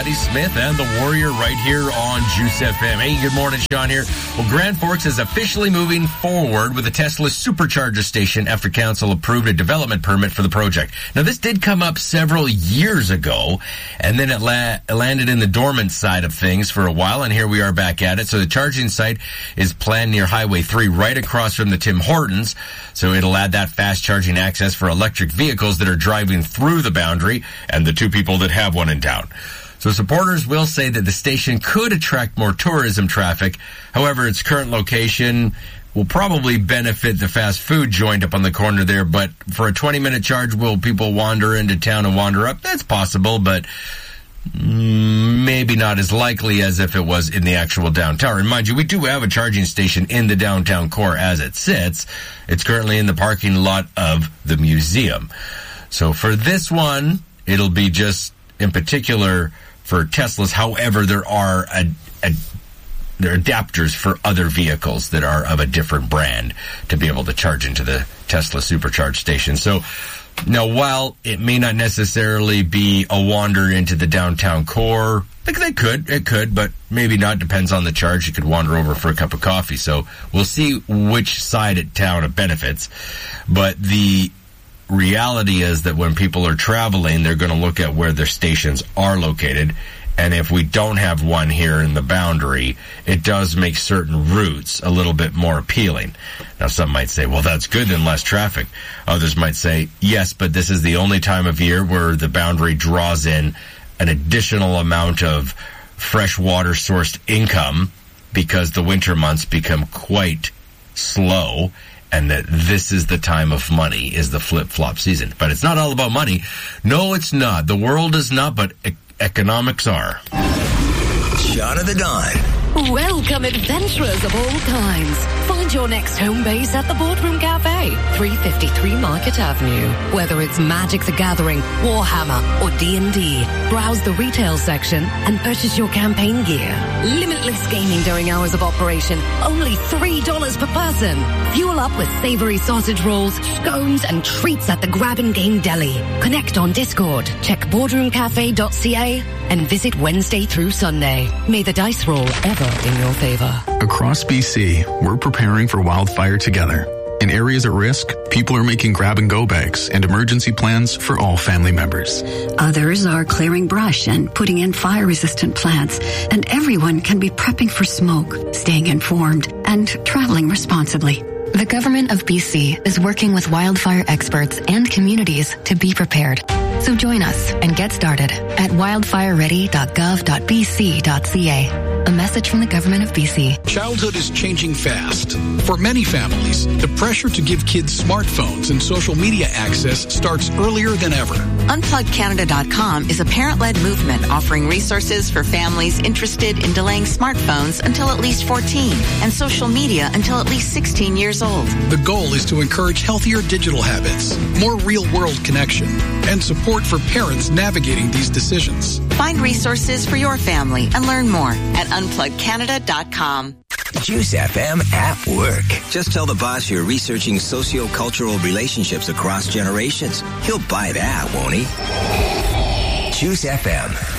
Maddie Smith and the Warrior right here on Juice FM. Hey, good morning, Sean here. Well, Grand Forks is officially moving forward with a Tesla supercharger station after council approved a development permit for the project. Now, this did come up several years ago, and then it landed in the dormant side of things for a while, and here we are back at it. So the charging site is planned near Highway 3, right across from the Tim Hortons. So it'll add that fast charging access for electric vehicles that are driving through the boundary and the two people that have one in town. So supporters will say that the station could attract more tourism traffic. However, its current location will probably benefit the fast food joint up on the corner there. But for a 20-minute charge, will people wander into town and wander up? That's possible, but maybe not as likely as if it was in the actual downtown. And mind you, we do have a charging station in the downtown core as it sits. It's currently in the parking lot of the museum. So for this one, it'll be just in particular for Teslas. However, there are there are adapters for other vehicles that are of a different brand to be able to charge into the Tesla supercharge station. So now, while it may not necessarily be a wander into the downtown core, it could, but maybe not. Depends on the charge. You could wander over for a cup of coffee. So we'll see which side of town it benefits. But the reality is that when people are traveling, they're going to look at where their stations are located. And if we don't have one here in the boundary, it does make certain routes a little bit more appealing. Now, some might say, well, that's good, then less traffic. Others might say, yes, but this is the only time of year where the boundary draws in an additional amount of freshwater sourced income because the winter months become quite slow, and that this is the time of money, is the flip-flop season. But it's not all about money. No, it's not. The world is not, but economics are. Shot of the Dawn. Welcome, adventurers of all kinds. Find your next home base at the Boardroom Cafe, 353 Market Avenue. Whether it's Magic the Gathering, Warhammer, or D&D, browse the retail section and purchase your campaign gear. Limitless gaming during hours of operation, only $3 per person. Fuel up with savory sausage rolls, scones, and treats at the Grab and Game Deli. Connect on Discord, check boardroomcafe.ca, and visit Wednesday through Sunday. May the dice roll ever in your favor. Across BC, we're preparing for wildfire together. In areas at risk, people are making grab-and-go bags and emergency plans for all family members. Others are clearing brush and putting in fire-resistant plants, and everyone can be prepping for smoke, staying informed, and traveling responsibly. The Government of BC is working with wildfire experts and communities to be prepared. So join us and get started at wildfireready.gov.bc.ca. A message from the Government of BC. Childhood is changing fast. For many families, the pressure to give kids smartphones and social media access starts earlier than ever. UnplugCanada.com is a parent-led movement offering resources for families interested in delaying smartphones until at least 14 and social media until at least 16 years old. The goal is to encourage healthier digital habits, more real-world connection, and support for parents navigating these decisions. Find resources for your family and learn more at UnplugCanada.com. Juice FM at work. Just tell the boss you're researching socio-cultural relationships across generations. He'll buy that, won't he? Juice FM.